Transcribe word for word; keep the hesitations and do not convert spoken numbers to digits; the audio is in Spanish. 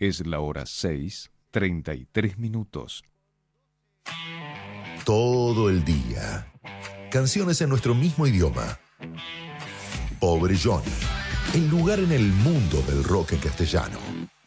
Es la hora seis, treinta y tres minutos. Todo el día. Canciones en nuestro mismo idioma. Pobre Johnny. El lugar en el mundo del rock en castellano.